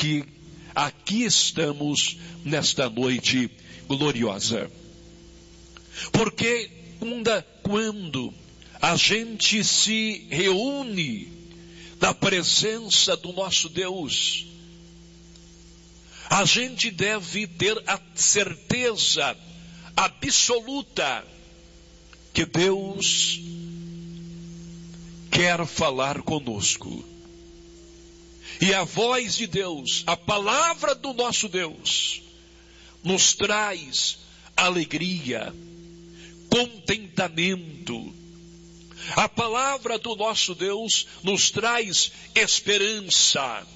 que aqui estamos nesta noite gloriosa. Porque quando a gente se reúne na presença do nosso Deus, a gente deve ter a certeza absoluta que Deus quer falar conosco. E a voz de Deus, a palavra do nosso Deus, nos traz alegria, contentamento. A palavra do nosso Deus nos traz esperança.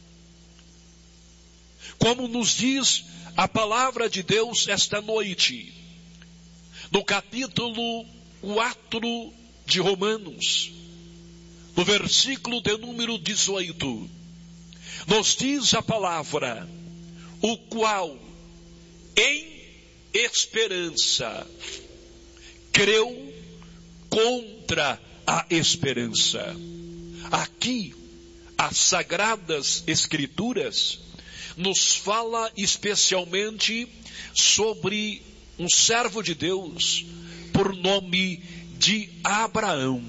Como nos diz a palavra de Deus esta noite, no capítulo 4 de Romanos, no versículo de número 18, nos diz a palavra, o qual em esperança creu contra a esperança. Aqui, as Sagradas Escrituras nos fala especialmente sobre um servo de Deus por nome de Abraão.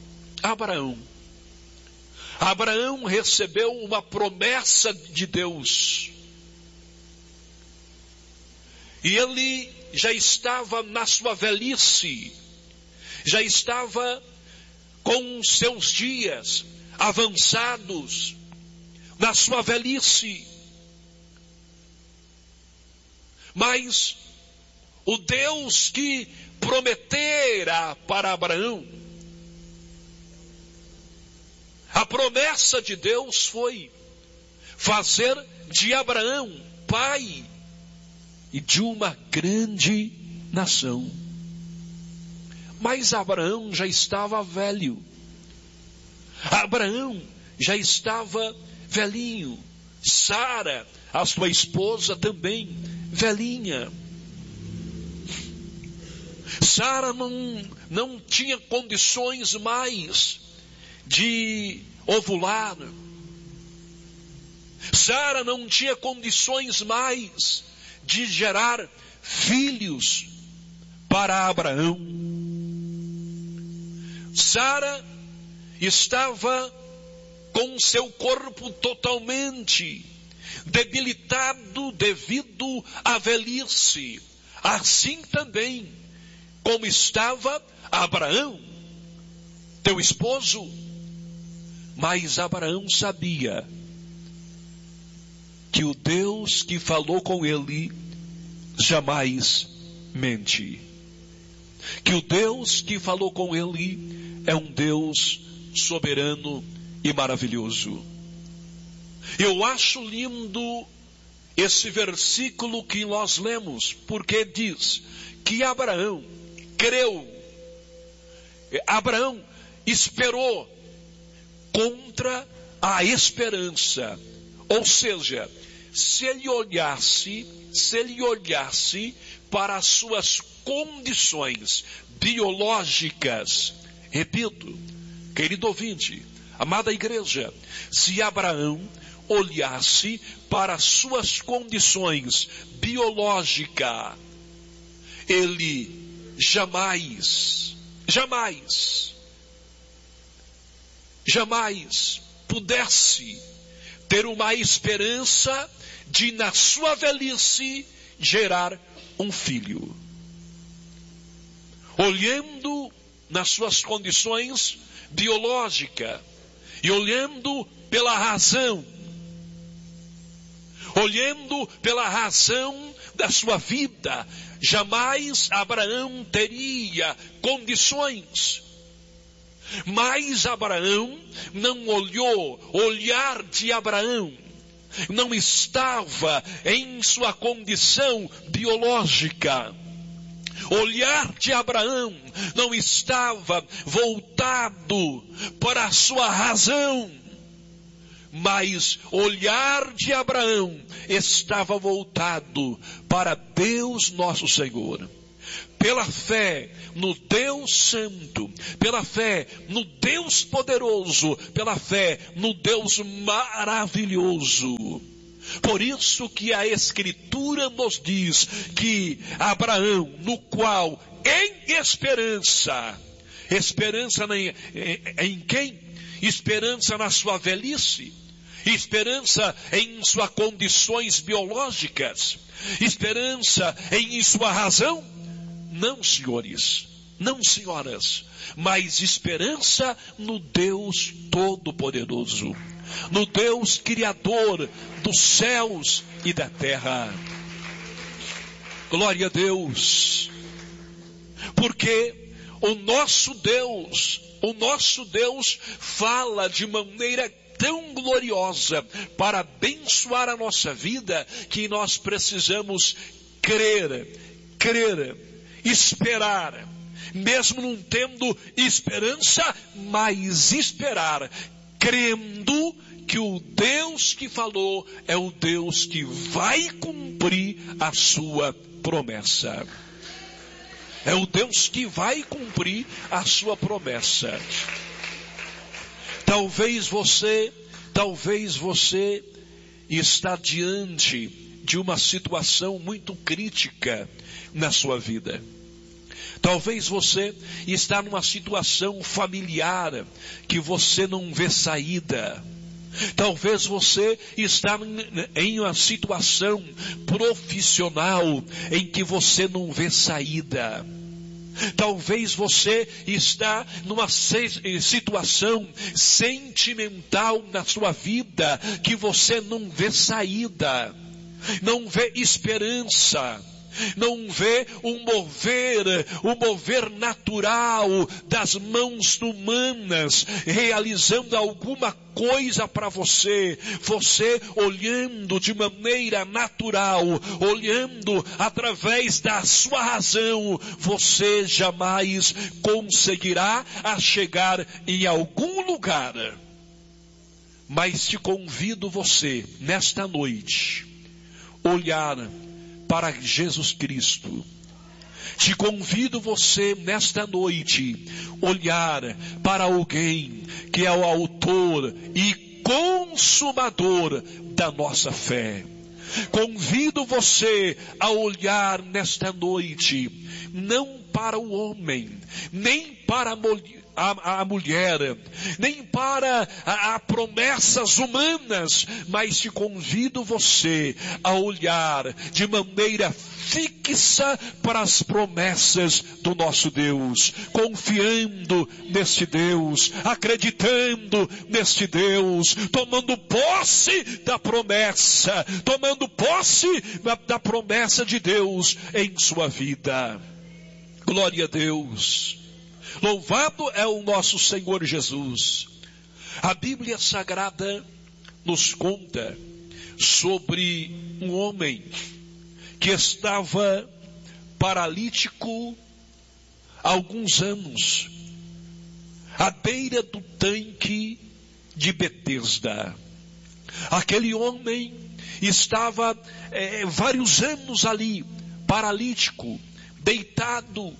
Abraão recebeu uma promessa de Deus. E ele já estava na sua velhice, já estava com seus dias avançados, na sua velhice. Mas o Deus que prometera para Abraão, a promessa de Deus foi fazer de Abraão pai e de uma grande nação. Mas Abraão já estava velho. Abraão já estava velhinho. Sara, a sua esposa, também velhinha. Sara não tinha condições mais de ovular. Sara não tinha condições mais de gerar filhos para Abraão. Sara estava com seu corpo totalmente debilitado devido à velhice. Assim também como estava Abraão, teu esposo. Mas Abraão sabia que o Deus que falou com ele jamais mente. Que o Deus que falou com ele é um Deus soberano e maravilhoso. Eu acho lindo esse versículo que nós lemos, porque diz que Abraão creu. Abraão esperou contra a esperança. Ou seja, se ele olhasse para as suas condições biológicas, repito, querido ouvinte, amada igreja, se Abraão olhasse para as suas condições biológicas, ele jamais pudesse ter uma esperança de, na sua velhice, gerar um filho. Olhando nas suas condições biológicas e olhando pela razão da sua vida, jamais Abraão teria condições. Mas Abraão não olhou, o olhar de Abraão não estava em sua condição biológica. O olhar de Abraão não estava voltado para a sua razão, mas o olhar de Abraão estava voltado para Deus nosso Senhor. Pela fé no Deus Santo, pela fé no Deus poderoso, pela fé no Deus maravilhoso, Por isso que a Escritura nos diz que Abraão, no qual em esperança em quem? Esperança na sua velhice, esperança em suas condições biológicas, esperança em sua razão? Não, senhores, não, senhoras, mas esperança no Deus Todo-Poderoso, no Deus Criador dos céus e da terra. Glória a Deus, porque o nosso Deus fala de maneira tão gloriosa para abençoar a nossa vida, que nós precisamos crer, esperar, mesmo não tendo esperança, mas esperar, crendo que o Deus que falou é o Deus que vai cumprir a sua promessa. É o Deus que vai cumprir a sua promessa. Talvez você está diante de uma situação muito crítica na sua vida. Talvez você está numa situação familiar que você não vê saída. Talvez você está em uma situação profissional em que você não vê saída. Talvez você está numa situação sentimental na sua vida que você não vê saída, não vê esperança, não vê um mover natural das mãos humanas realizando alguma coisa para você olhando de maneira natural, olhando através da sua razão, você jamais conseguirá chegar em algum lugar. Mas te convido você, nesta noite, olhar para Jesus Cristo. Te convido você nesta noite olhar para alguém que é o autor e consumador da nossa fé. Convido você a olhar nesta noite não para o homem, nem para a mulher, nem para promessas humanas, mas te convido você a olhar de maneira fixa para as promessas do nosso Deus, confiando neste Deus, acreditando neste Deus, tomando posse da promessa de Deus em sua vida. Glória a Deus. Louvado é o nosso Senhor Jesus. A Bíblia Sagrada nos conta sobre um homem que estava paralítico há alguns anos, à beira do tanque de Betesda. Aquele homem estava vários anos ali, paralítico, deitado.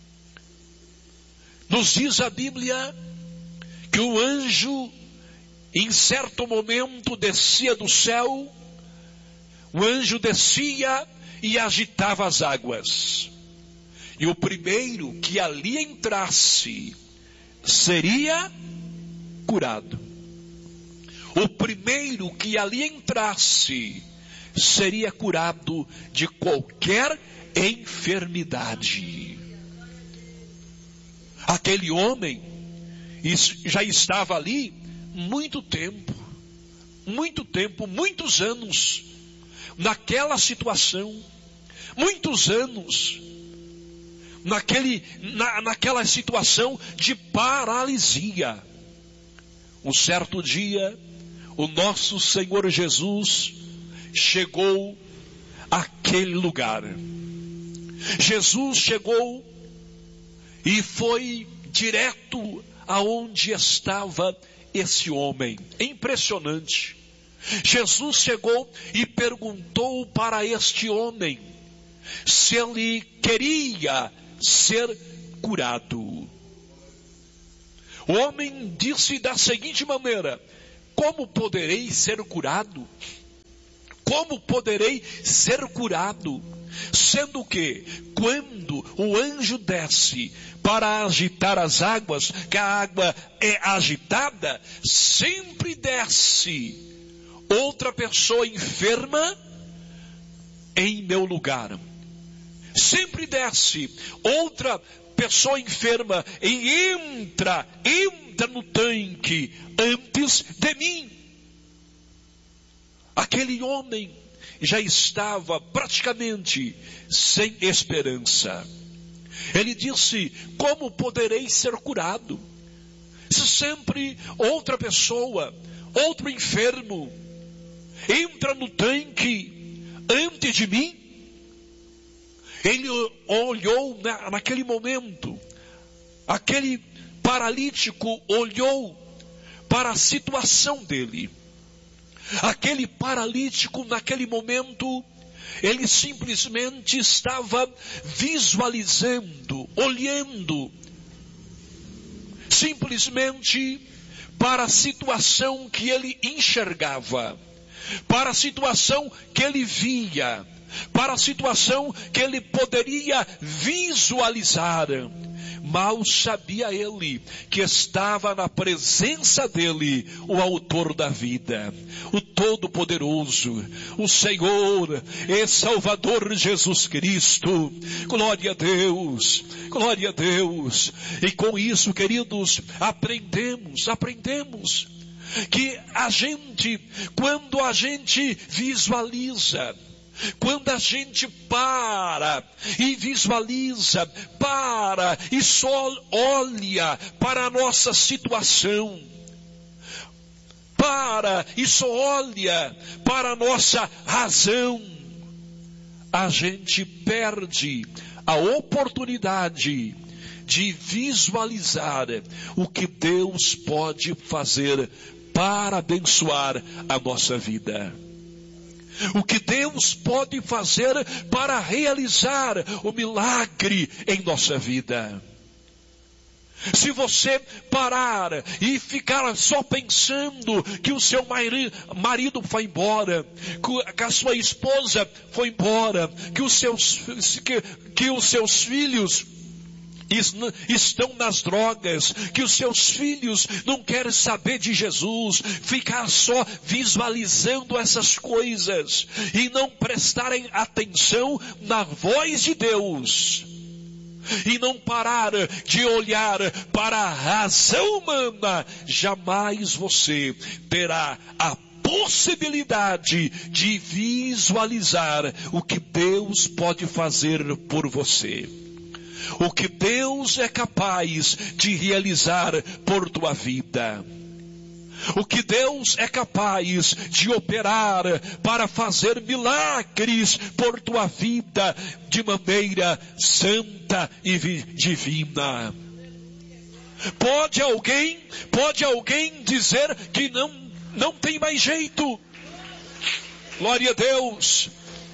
Nos diz a Bíblia que o anjo, em certo momento, descia do céu. O anjo descia e agitava as águas. E o primeiro que ali entrasse seria curado. O primeiro que ali entrasse seria curado de qualquer enfermidade. Aquele homem já estava ali muitos anos, naquela situação, muitos anos, naquela situação de paralisia. Um certo dia, o nosso Senhor Jesus chegou àquele lugar. Jesus chegou e foi direto aonde estava esse homem. É impressionante. Jesus chegou e perguntou para este homem se ele queria ser curado. O homem disse da seguinte maneira: como poderei ser curado? como poderei ser curado? Sendo que, quando o anjo desce para agitar as águas, que a água é agitada, sempre desce outra pessoa enferma em meu lugar. Sempre desce outra pessoa enferma e entra no tanque antes de mim. Aquele homem já estava praticamente sem esperança. Ele disse: como poderei ser curado? Se sempre outra pessoa, outro enfermo, entra no tanque antes de mim. Ele olhou naquele momento, aquele paralítico olhou para a situação dele. Aquele paralítico naquele momento, ele simplesmente estava visualizando, olhando, simplesmente para a situação que ele enxergava, para a situação que ele via, para a situação que ele poderia visualizar. Mal sabia ele que estava na presença dele o autor da vida, o Todo-Poderoso, o Senhor e Salvador Jesus Cristo. Glória a Deus, glória a Deus. E com isso, queridos, aprendemos que a gente, quando a gente visualiza, quando a gente para e visualiza, para e só olha para a nossa situação, para e só olha para a nossa razão, a gente perde a oportunidade de visualizar o que Deus pode fazer para abençoar a nossa vida. O que Deus pode fazer para realizar o milagre em nossa vida. Se você parar e ficar só pensando que o seu marido foi embora, que a sua esposa foi embora, que os seus filhos estão nas drogas, que os seus filhos não querem saber de Jesus, ficar só visualizando essas coisas e não prestarem atenção na voz de Deus, e não parar de olhar para a razão humana, jamais você terá a possibilidade de visualizar o que Deus pode fazer por você. O que Deus é capaz de realizar por tua vida. O que Deus é capaz de operar para fazer milagres por tua vida de maneira santa e divina. Pode alguém dizer que não tem mais jeito? Glória a Deus.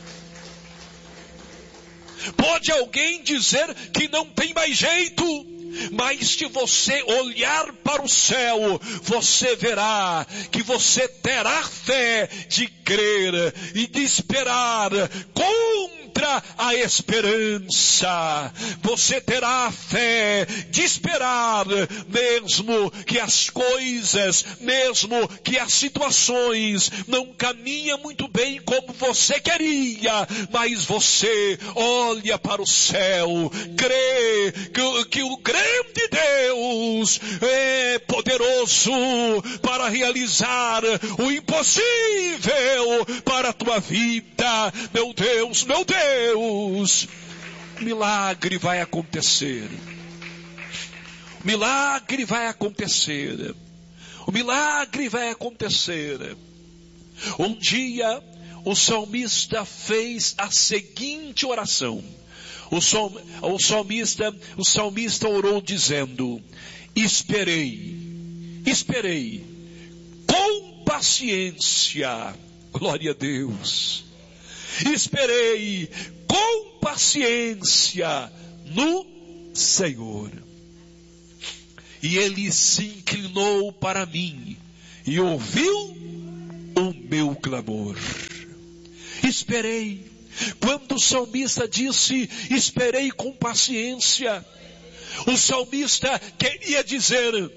Pode alguém dizer que não tem mais jeito? Mas se você olhar para o céu, você verá que você terá fé de crer e de esperar contra a esperança. Você terá fé de esperar, mesmo que as coisas, mesmo que as situações não caminham muito bem como você queria, mas você olha para o céu, crê que o grande Deus é poderoso para realizar o impossível para a tua vida. Meu Deus, milagre vai acontecer. O milagre vai acontecer. O milagre vai acontecer. Um dia o salmista fez a seguinte oração. O salmista orou dizendo: esperei com paciência, glória a Deus, esperei com paciência no Senhor, e Ele se inclinou para mim e ouviu o meu clamor. esperei. Quando o salmista disse, esperei com paciência, o salmista queria dizer,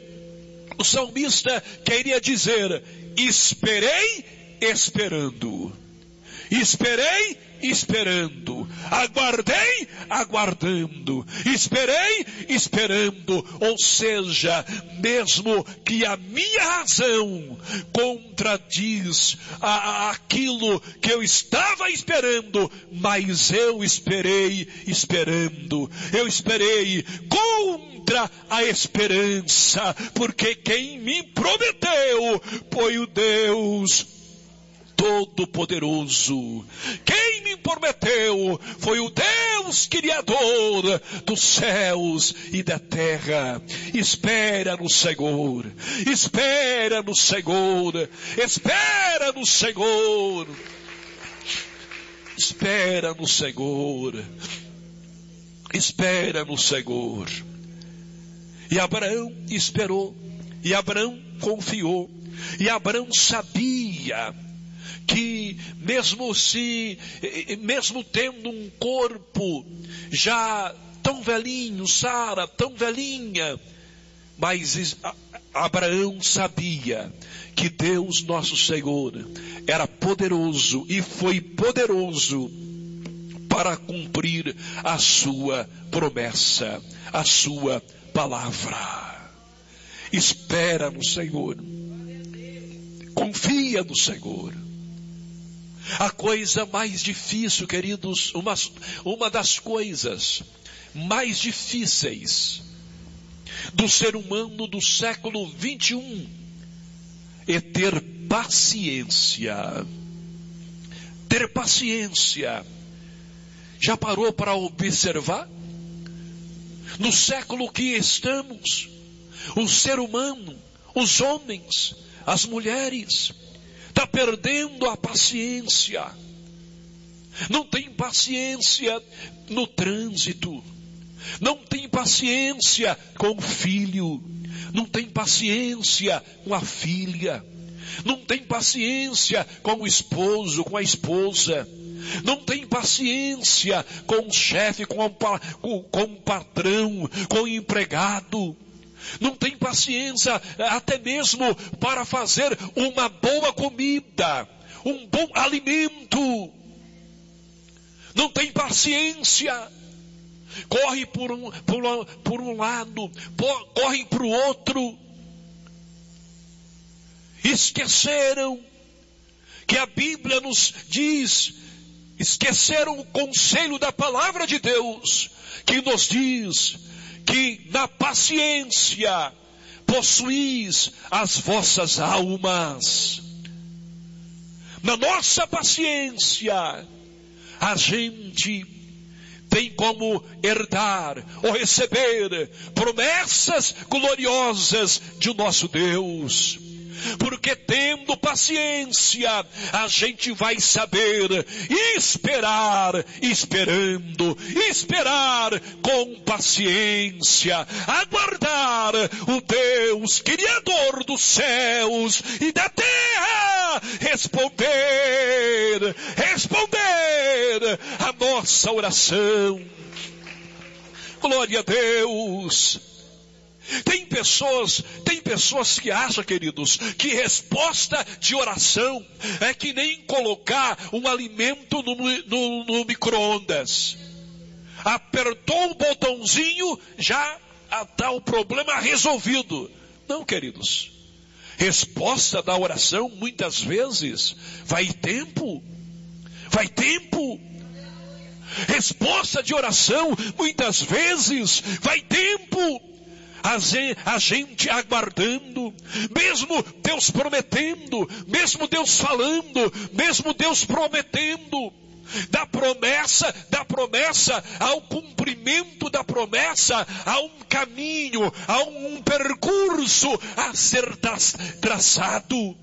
esperei esperando. Esperei esperando. Aguardei aguardando. Esperei esperando. Ou seja, mesmo que a minha razão contradiz aquilo que eu estava esperando, mas eu esperei esperando. Eu esperei contra a esperança, porque quem me prometeu foi o Deus Todo-Poderoso. Quem me prometeu foi o Deus Criador dos céus e da terra. Espera no Senhor, espera no Senhor, espera no Senhor, espera no Senhor, espera no Senhor. E Abraão esperou, e Abraão confiou, e Abraão sabia que mesmo tendo um corpo já tão velhinho, Sara tão velhinha, mas Abraão sabia que Deus nosso Senhor era poderoso e foi poderoso para cumprir a sua promessa, a sua palavra. Espera no Senhor, confia no Senhor. A coisa mais difícil, queridos, uma das coisas mais difíceis do ser humano do século 21 é ter paciência. Ter paciência. Já parou para observar? No século que estamos, o ser humano, os homens, as mulheres, está perdendo a paciência. Não tem paciência no trânsito. Não tem paciência com o filho. Não tem paciência com a filha. Não tem paciência com o esposo, com a esposa. Não tem paciência com o chefe, com o patrão, com o empregado. Não tem paciência até mesmo para fazer uma boa comida, um bom alimento. Não tem paciência. Corre por um lado, corre para o outro. Esqueceram que a Bíblia nos diz, esqueceram o conselho da palavra de Deus, que nos diz que na paciência possuís as vossas almas. Na nossa paciência, a gente tem como herdar ou receber promessas gloriosas de nosso Deus. Porque tendo paciência, a gente vai saber esperar, esperar com paciência, aguardar o Deus Criador dos céus e da terra, responder a nossa oração. Glória a Deus. Tem pessoas que acham, queridos, que resposta de oração é que nem colocar um alimento no micro-ondas. Apertou o botãozinho, já está o problema resolvido. Não, queridos. Resposta da oração, muitas vezes, vai tempo. Resposta de oração, muitas vezes, vai tempo. A gente aguardando, mesmo Deus prometendo, mesmo Deus falando, mesmo Deus prometendo, da promessa ao cumprimento da promessa, há um caminho, há um percurso a ser traçado.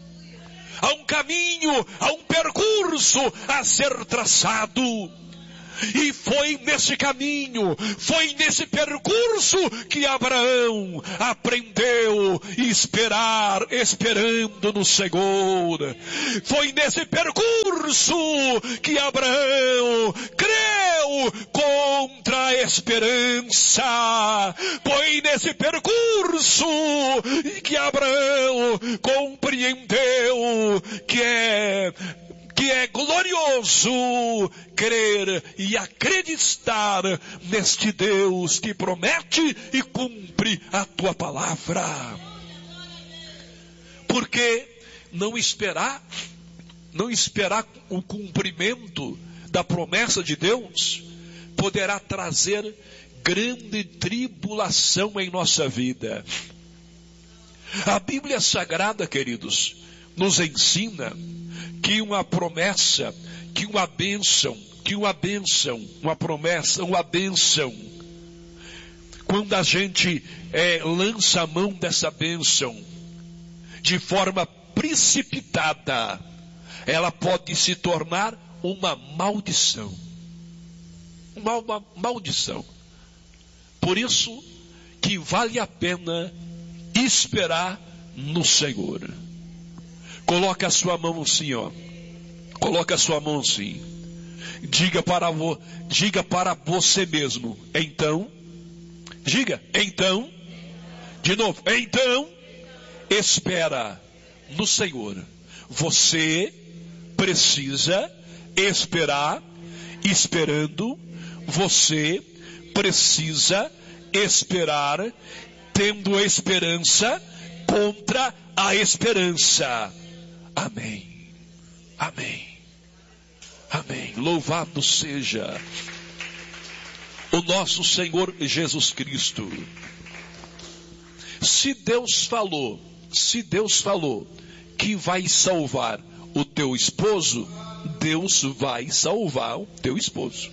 Há um caminho, há um percurso a ser traçado. E foi nesse caminho, foi nesse percurso que Abraão aprendeu a esperar, esperando no Senhor. Foi nesse percurso que Abraão creu contra a esperança. Foi nesse percurso que Abraão compreendeu que é glorioso crer e acreditar neste Deus que promete e cumpre a tua palavra. Porque não esperar o cumprimento da promessa de Deus poderá trazer grande tribulação em nossa vida. A Bíblia Sagrada, queridos, nos ensina que uma promessa, que uma bênção, uma promessa, uma bênção, quando a gente lança a mão dessa bênção de forma precipitada, ela pode se tornar uma maldição. Uma maldição. Por isso que vale a pena esperar no Senhor. Coloca a sua mão assim, ó. Coloca a sua mão assim. Diga para você mesmo. Então. Diga. Então. De novo. Então. Espera no Senhor. Você precisa esperar. Esperando. Você precisa esperar. Tendo esperança contra a esperança. Amém. Amém. Amém. Louvado seja o nosso Senhor Jesus Cristo. Se Deus falou que vai salvar o teu esposo, Deus vai salvar o teu esposo.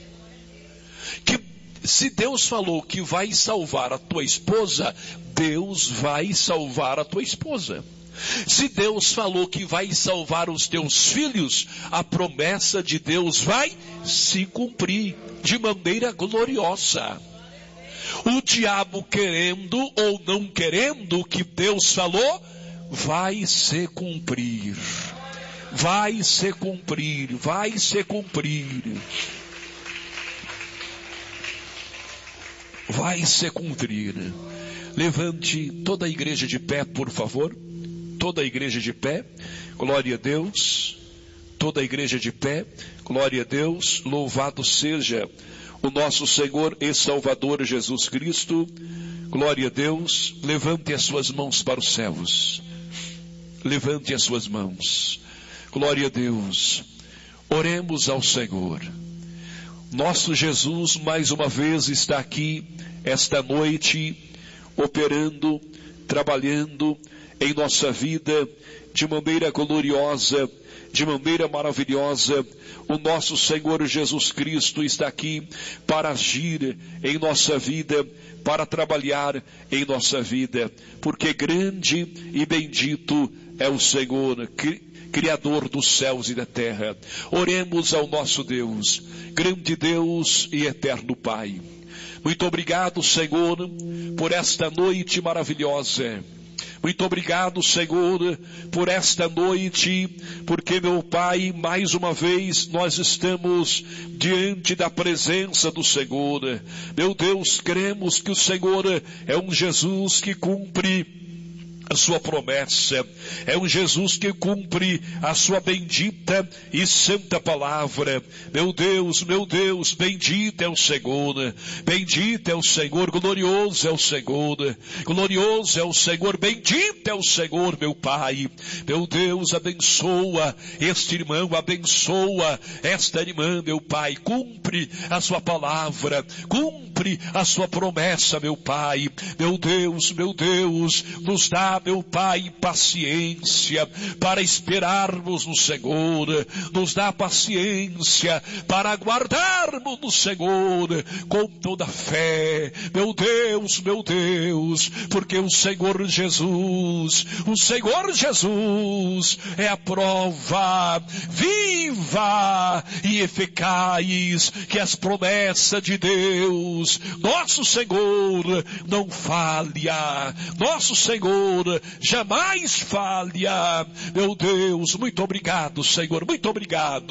Se Deus falou que vai salvar a tua esposa, Deus vai salvar a tua esposa. Se Deus falou que vai salvar os teus filhos, a promessa de Deus vai se cumprir de maneira gloriosa. O diabo querendo ou não querendo o que Deus falou, vai se cumprir. Vai se cumprir, vai se cumprir. Vai se cumprir. Levante toda a igreja de pé, por favor. Toda a igreja de pé, glória a Deus. Toda a igreja de pé, glória a Deus. Louvado seja o nosso Senhor e Salvador Jesus Cristo. Glória a Deus. Levante as suas mãos para os céus. Levante as suas mãos. Glória a Deus. Oremos ao Senhor. Nosso Jesus mais uma vez está aqui esta noite, operando, trabalhando em nossa vida de maneira gloriosa, de maneira maravilhosa. O nosso Senhor Jesus Cristo está aqui para agir em nossa vida, para trabalhar em nossa vida, porque grande e bendito é o Senhor, Criador dos céus e da terra. Oremos ao nosso Deus, grande Deus e eterno Pai. Muito obrigado, Senhor, por esta noite maravilhosa. Muito obrigado, Senhor, por esta noite, porque, meu Pai, mais uma vez nós estamos diante da presença do Senhor. Meu Deus, cremos que o Senhor é um Jesus que cumpre a sua promessa, é um Jesus que cumpre a sua bendita e santa palavra. Meu Deus, bendito é o Senhor, bendito é o Senhor, glorioso é o Senhor, glorioso é o Senhor, bendito é o Senhor, meu Pai. Meu Deus, abençoa este irmão, abençoa esta irmã, meu Pai, cumpre a sua palavra, cumpre cumpre a sua promessa, meu Pai. Meu Deus, nos dá, meu Pai, paciência para esperarmos no Senhor. Nos dá paciência para aguardarmos no Senhor com toda a fé. Meu Deus, porque o Senhor Jesus é a prova viva e eficaz que as promessas de Deus, nosso Senhor, não falha. Nosso Senhor jamais falha. Meu Deus, muito obrigado, Senhor, muito obrigado.